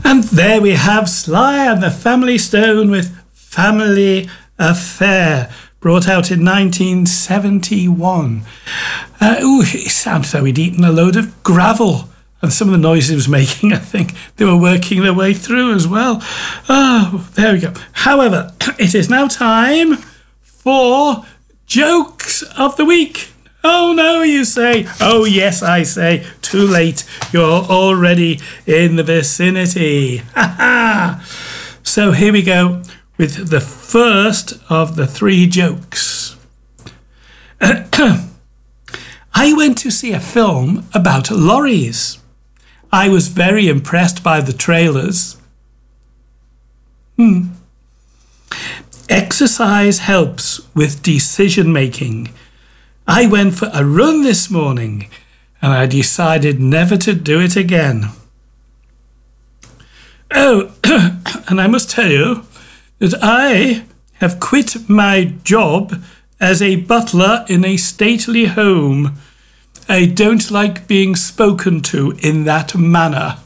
And there we have Sly and the Family Stone with Family Affair, brought out in 1971. It sounded as though he'd eaten a load of gravel. And some of the noise he was making, I think they were working their way through as well. Oh, there we go. However, it is now time for Jokes of the Week. Oh, no, you say. Oh, yes, I say. Too late. You're already in the vicinity. Ha ha. So here we go with the first of the 3 jokes. I went to see a film about lorries. I was very impressed by the trailers. Exercise helps with decision making. I went for a run this morning and I decided never to do it again. Oh, and I must tell you that I have quit my job as a butler in a stately home. I don't like being spoken to in that manner.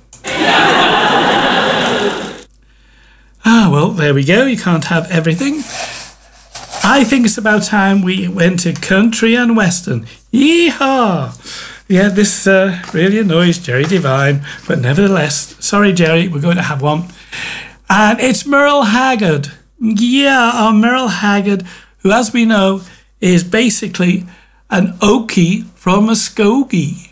Well, there we go. You can't have everything. I think it's about time we went to country and western. Yee-haw! Yeah, this really annoys Jerry Devine, but nevertheless, sorry, Jerry, we're going to have one. And it's Merle Haggard. Yeah, our Merle Haggard, who, as we know, is basically an Okie from Muskogee.